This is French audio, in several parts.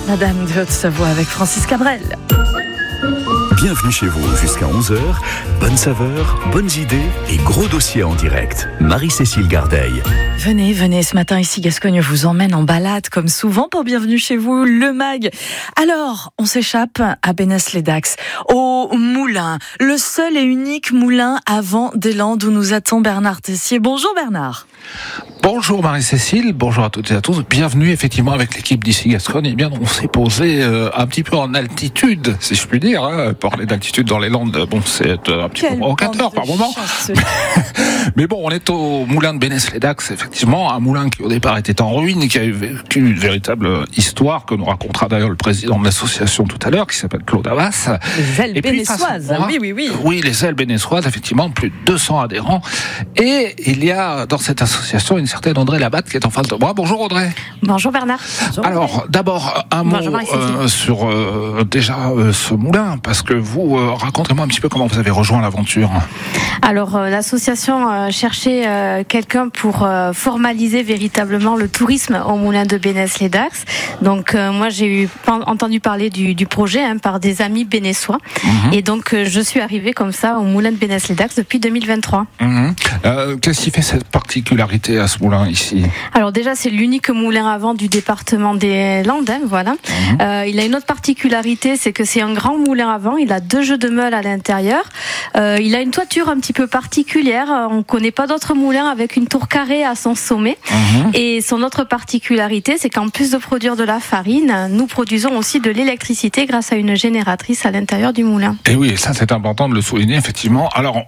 La Dame de Haute-Savoie avec Francis Cabrel. Bienvenue chez vous jusqu'à 11h. Bonne saveur, bonnes idées et gros dossiers en direct. Marie-Cécile Gardeil. Venez, ce matin ici, Gascogne vous emmène en balade comme souvent pour Bienvenue chez vous, le MAG. Alors, on s'échappe à Bénesse-les-Dax, au moulin, le seul et unique moulin à vent des Landes où nous attend Bernard Tessier. Bonjour Bernard. Bonjour Marie-Cécile, bonjour à toutes et à tous. Bienvenue effectivement avec l'équipe d'ici Gascogne. Eh bien, on s'est posé un petit peu en altitude, si je puis dire. Parler d'altitude dans les Landes, bon, c'est un petit peu provocateur par moment. Mais bon, on est au moulin de Bénesse-les-Dax, effectivement, un moulin qui au départ était en ruine, qui a vécu une véritable histoire que nous racontera d'ailleurs le président de l'association tout à l'heure, qui s'appelle Claude Havas. Les ailes bénessoises, oui. Oui, les ailes bénessoises, effectivement, plus de 200 adhérents. Et il y a dans cette association une certaine Audrey Labatte qui est en face de moi. Bonjour Audrey. Bonjour Bernard. Bonjour. Alors, d'abord, un mot sur ce moulin, parce que vous, racontez-moi un petit peu comment vous avez rejoint l'aventure. Alors, l'association cherchait quelqu'un pour formaliser véritablement le tourisme au moulin de Bénesse-les-Dax. Donc, moi, j'ai entendu parler du projet par des amis bénessois. Et donc, je suis arrivée comme ça au moulin de Bénesse-les-Dax depuis 2023. Qu'est-ce qui fait cette particularité à ce moulin ici ? Alors déjà, c'est l'unique moulin à vent du département des Landes, voilà. Il a une autre particularité, c'est que c'est un grand moulin à vent. Il a 2 jeux de meules à l'intérieur. Il a une toiture un petit peu particulière. On ne connaît pas d'autres moulins avec une tour carrée à son sommet. Et son autre particularité, c'est qu'en plus de produire de la farine, nous produisons aussi de l'électricité grâce à une génératrice à l'intérieur du moulin. Et oui, ça c'est important de le souligner, effectivement. Alors,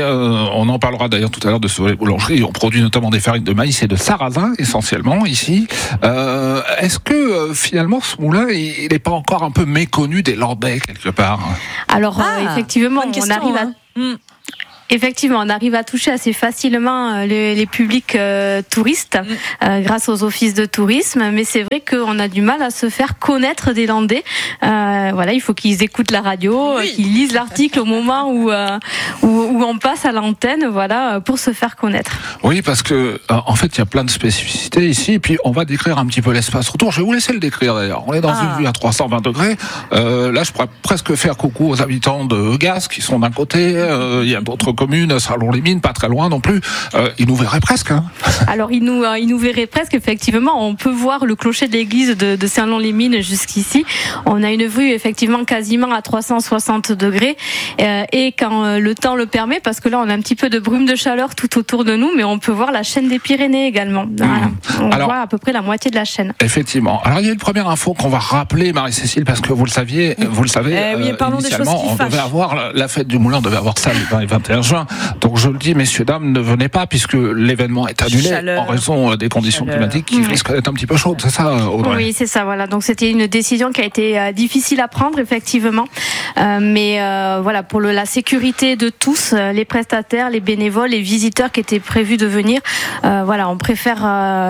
on en parlera d'ailleurs tout à l'heure de ce boulangerie. On produit notamment des farines de maïs et de sarrasin, essentiellement, ici. Est-ce que, finalement, ce moulin, il n'est pas encore un peu méconnu des Landais, quelque part ? Alors, effectivement, on arrive à... Effectivement, on arrive à toucher assez facilement les publics touristes grâce aux offices de tourisme, mais c'est vrai qu'on a du mal à se faire connaître des Landais. Voilà, il faut qu'ils écoutent la radio, qu'ils lisent l'article au moment où on passe à l'antenne, voilà, pour se faire connaître. Oui, parce que en fait, il y a plein de spécificités ici, et puis on va décrire un petit peu l'espace autour. Je vais vous laisser le décrire d'ailleurs. On est dans une vue à 320 degrés. Là, je pourrais presque faire coucou aux habitants de Gas qui sont d'un côté. Il y a d'autres communes, Salon-les-Mines, pas très loin non plus. Ils nous verraient presque. Alors, ils nous verraient presque, effectivement. On peut voir le clocher de l'église de Salon-les-Mines jusqu'ici. On a une vue, effectivement, quasiment à 360 degrés. Et quand le temps le permet, parce que là, on a un petit peu de brume de chaleur tout autour de nous, mais on peut voir la chaîne des Pyrénées également. Voilà. On voit à peu près la moitié de la chaîne. Effectivement. Alors, il y a une première info qu'on va rappeler, Marie-Cécile, parce que vous le savez, initialement, on devait avoir la fête du moulin, on devait avoir ça le 20 et 21 juin. Donc je le dis, messieurs, dames, ne venez pas puisque l'événement est annulé en raison des conditions climatiques qui risquent d'être un petit peu chaudes, c'est ça, Audrey ? Oui, c'est ça, voilà. Donc c'était une décision qui a été difficile à prendre, effectivement. Mais voilà, pour la sécurité de tous, les prestataires, les bénévoles, les visiteurs qui étaient prévus de venir, voilà, on préfère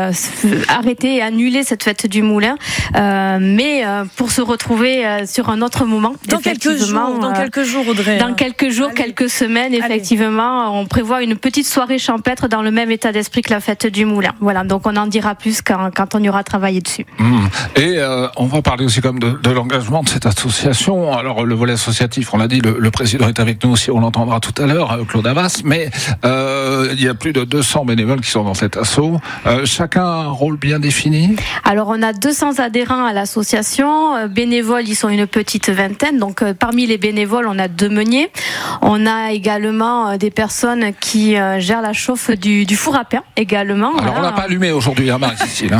arrêter et annuler cette fête du moulin. Mais pour se retrouver sur un autre moment. Dans quelques jours, Audrey. Dans quelques jours, quelques semaines, effectivement, on prévoit une petite soirée champêtre dans le même état d'esprit que la fête du moulin. Voilà, donc on en dira plus quand on y aura travaillé dessus. Et on va parler aussi comme de l'engagement de cette association. Alors le volet associatif, on l'a dit, le président est avec nous aussi, on l'entendra tout à l'heure, Claude Havas, mais il y a plus de 200 bénévoles qui sont dans cet asso. Chacun a un rôle bien défini ? Alors on a 200 adhérents à l'association. Bénévoles, ils sont une petite vingtaine. Donc parmi les bénévoles, on a 2 meuniers. On a également des personnes qui gèrent la chauffe du four à pain également. Alors on l'a pas allumé aujourd'hui, Marie-Cécile.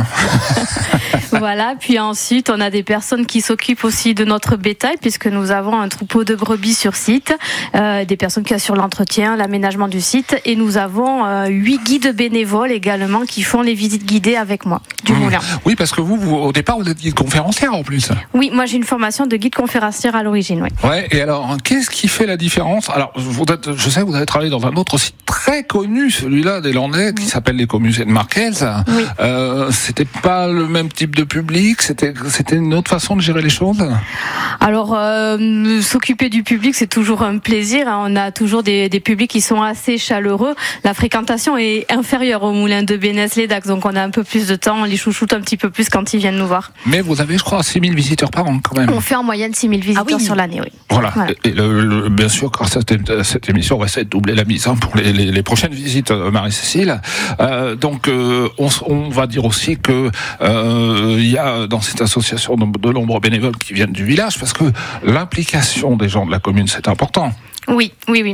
Voilà, puis ensuite on a des personnes qui s'occupent aussi de notre bétail puisque nous avons un troupeau de brebis sur site, des personnes qui assurent l'entretien, l'aménagement du site, et nous avons 8 guides bénévoles également qui font les visites guidées avec moi du moulin. Oui, parce que vous au départ vous êtes guide conférencière en plus. Oui, moi j'ai une formation de guide conférencière à l'origine, oui. Ouais, et alors qu'est-ce qui fait la différence ? Alors je sais que vous avez travaillé dans un autre site très connu, celui-là des Landais, qui s'appelle l'Écomusée de Marquez. Oui. C'était pas le même type de public, c'était une autre façon de gérer les choses. Alors, s'occuper du public, c'est toujours un plaisir. On a toujours des publics qui sont assez chaleureux. La fréquentation est inférieure au moulin de Bénesse-les-Dax, donc on a un peu plus de temps, on les chouchoute un petit peu plus quand ils viennent nous voir. Mais vous avez, je crois, 6000 visiteurs par an quand même. On fait en moyenne 6000 visiteurs sur l'année, oui. Voilà. Et bien sûr, grâce à cette émission, on va essayer de doubler la mise pour les prochaines visites, Marie-Cécile. Donc, on va dire aussi que il y a dans cette association de nombreux bénévoles qui viennent du village, parce que l'implication des gens de la commune, c'est important. Oui.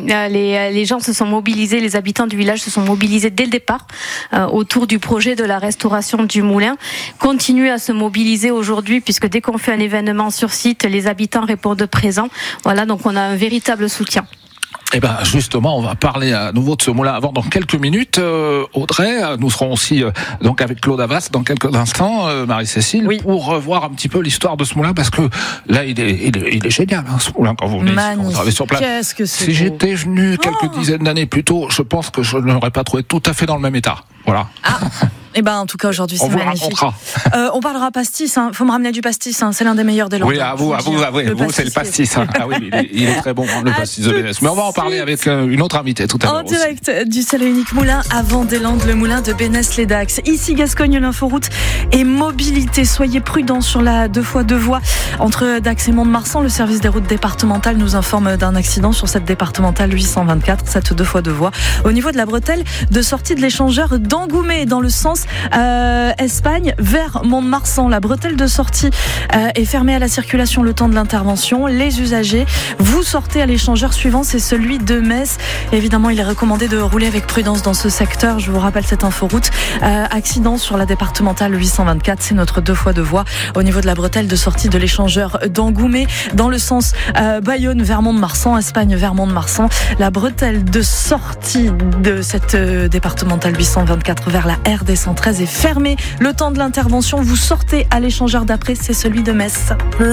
Les gens se sont mobilisés, les habitants du village se sont mobilisés dès le départ autour du projet de la restauration du moulin. Continuent à se mobiliser aujourd'hui, puisque dès qu'on fait un événement sur site, les habitants répondent présents. Voilà, donc on a un véritable soutien. Eh ben justement, on va parler à nouveau de ce moulin avant dans quelques minutes. Audrey, nous serons aussi donc avec Claude Havas dans quelques instants, Marie-Cécile, pour revoir un petit peu l'histoire de ce moulin, parce que là il est génial, hein, ce moulin, quand vous venez sur place. Qu'est-ce que c'est Si j'étais venu quelques dizaines d'années plus tôt, je pense que je ne l'aurais pas trouvé tout à fait dans le même état. Voilà. Eh ben, en tout cas, aujourd'hui, c'est magnifique. On parlera pastis, hein. Faut me ramener du pastis, hein. C'est l'un des meilleurs des Landes. Oui, vous, c'est le pastis, hein. Ah oui, il est très bon, le pastis de Bénesse. Mais on va en parler avec une autre invitée tout à l'heure. En direct du seul et unique moulin à Vent-des-Landes, le moulin de Bénesse-les-Dax. Ici, Gascogne, l'inforoute et mobilité. Soyez prudents sur la 2x2 voies entre Dax et Mont-de-Marsan. Le service des routes départementales nous informe d'un accident sur cette départementale 824, cette 2x2 voies. Au niveau de la bretelle de sortie de l'échangeur d'Angoumé, dans le sens Espagne vers Mont-de-Marsan. La bretelle de sortie est fermée à la circulation le temps de l'intervention. Les usagers, vous sortez à l'échangeur suivant, c'est celui de Metz. Évidemment, il est recommandé de rouler avec prudence dans ce secteur. Je vous rappelle cette inforoute. Accident sur la départementale 824, c'est notre 2x2 voies au niveau de la bretelle de sortie de l'échangeur d'Angoumé, dans le sens Bayonne vers Mont-de-Marsan, Espagne vers Mont-de-Marsan. La bretelle de sortie de cette départementale 824 vers la RD 113 est fermée le temps de l'intervention. Vous sortez à l'échangeur d'après, c'est celui de Metz.